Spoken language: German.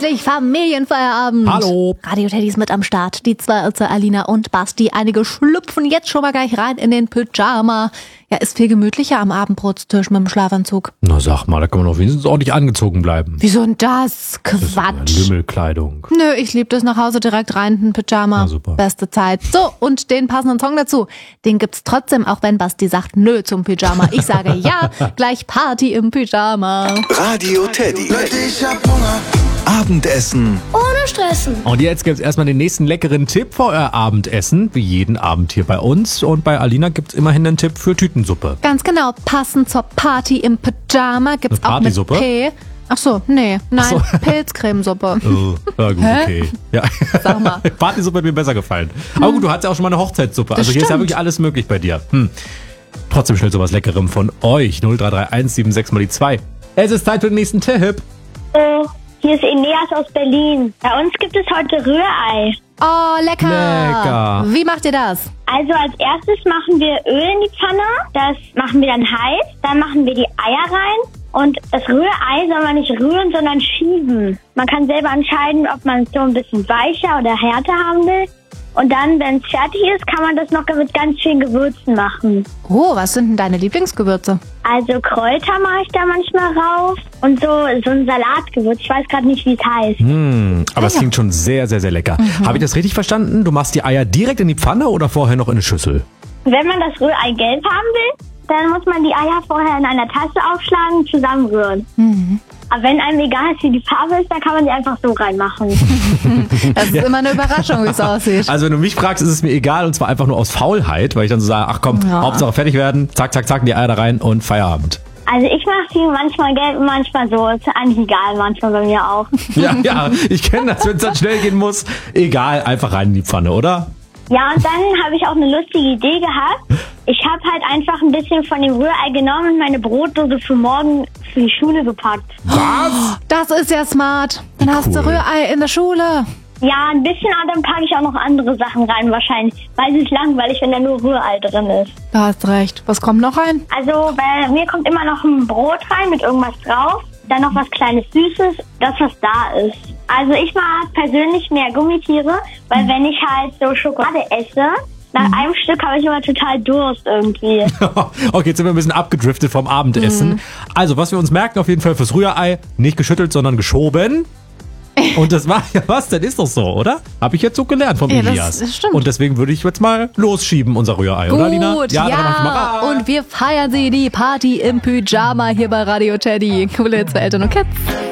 endlich Familienfeierabend. Hallo. Radio Teddy ist mit am Start. Die zwei, also Alina und Basti. Einige schlüpfen jetzt schon mal gleich rein in den Pyjama. Ja, ist viel gemütlicher am Abendbrotstisch mit dem Schlafanzug. Na sag mal, da kann man doch wenigstens ordentlich angezogen bleiben. Wieso denn das? Das ist ja Quatsch. Lümmelkleidung. Nö, ich lieb das nach Hause direkt rein in den Pyjama. Na super. Beste Zeit. So, und den passenden Song dazu. Den gibt's trotzdem, auch wenn Basti sagt nö zum Pyjama. Ich sage ja, gleich Party im Pyjama. Radio Teddy. Leute, ich hab Hunger. Abendessen. Ohne Stressen. Und jetzt gibt's erstmal den nächsten leckeren Tipp für euer Abendessen. Wie jeden Abend hier bei uns. Und bei Alina gibt's immerhin einen Tipp für Tütensuppe. Ganz genau, passend zur Party im Pyjama gibt's Eine auch mit Partysuppe? P. Ach so, nee, nein, so. Pilzcremesuppe. Ja gut, okay. Ja. Sag mal. Partysuppe hat mir besser gefallen. Aber gut, du hattest ja auch schon mal eine Hochzeitssuppe. Also hier ist ja stimmt. wirklich alles möglich bei dir. Trotzdem schnell sowas Leckerem von euch. 0331 76 mal die 2. Es ist Zeit für den nächsten Tipp. Hier ist Eneas aus Berlin. Bei uns gibt es heute Rührei. Oh, lecker. Lecker. Wie macht ihr das? Also als erstes machen wir Öl in die Pfanne. Das machen wir dann heiß. Dann machen wir die Eier rein. Und das Rührei soll man nicht rühren, sondern schieben. Man kann selber entscheiden, ob man es so ein bisschen weicher oder härter haben will. Und dann, wenn es fertig ist, kann man das noch mit ganz vielen Gewürzen machen. Oh, was sind denn deine Lieblingsgewürze? Also Kräuter mache ich da manchmal rauf. Und so ein Salatgewürz. Ich weiß gerade nicht, wie es heißt. Aber es klingt schon sehr, sehr, sehr lecker. Habe ich das richtig verstanden? Du machst die Eier direkt in die Pfanne oder vorher noch in eine Schüssel? Wenn man das Rührei gelb haben will, dann muss man die Eier vorher in einer Tasse aufschlagen und zusammenrühren. Aber wenn einem egal ist, wie die Farbe ist, dann kann man sie einfach so reinmachen. Das ist immer eine Überraschung, wie es aussieht. Also wenn du mich fragst, ist es mir egal und zwar einfach nur aus Faulheit, weil ich dann so sage, ach komm, Ja. Hauptsache fertig werden, zack, zack, zack, in die Eier da rein und Feierabend. Also ich mache sie manchmal gelb und manchmal so. Ist eigentlich egal, manchmal bei mir auch. Ja, ich kenne das, wenn es dann schnell gehen muss. Egal, einfach rein in die Pfanne, oder? Ja, und dann habe ich auch eine lustige Idee gehabt. Ich habe halt einfach ein bisschen von dem Rührei genommen und meine Brotdose für morgen für die Schule gepackt. Was? Das ist ja smart. Dann hast du cool. Rührei in der Schule. Ja, ein bisschen, aber dann packe ich auch noch andere Sachen rein wahrscheinlich. Weil es ist langweilig, wenn da nur Rührei drin ist. Du hast recht. Was kommt noch rein? Also bei mir kommt immer noch ein Brot rein mit irgendwas drauf. Dann noch was kleines Süßes, das was da ist. Also ich mag persönlich mehr Gummitiere, weil wenn ich halt so Schokolade esse, nach einem Stück habe ich immer total Durst irgendwie. Okay, jetzt sind wir ein bisschen abgedriftet vom Abendessen. Also, was wir uns merken auf jeden Fall fürs Rührei, nicht geschüttelt, sondern geschoben. Und das war ja was, das ist doch so, oder? Habe ich jetzt so gelernt vom Ja, Elias. das stimmt. Und deswegen würde ich jetzt mal losschieben, unser Rührei, oder Lina? Gut, dann mach ich mal rein. Und wir feiern sie, die Party im Pyjama hier bei Radio Teddy. Coole Hits für Eltern und Kids.